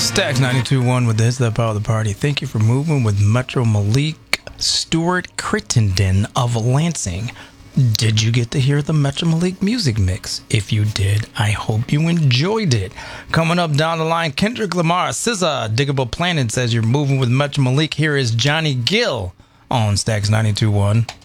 Stax 92.1 with the hits that power the party. Thank you for moving with Metro Malik. Stuart Crittenden of Lansing. Did you get to hear the Metro Malik music mix? If you did, I hope you enjoyed it. Coming up down the line, Kendrick Lamar, SZA, Diggable Planet says you're moving with Metro Malik. Here is Johnny Gill on Stax 92.1.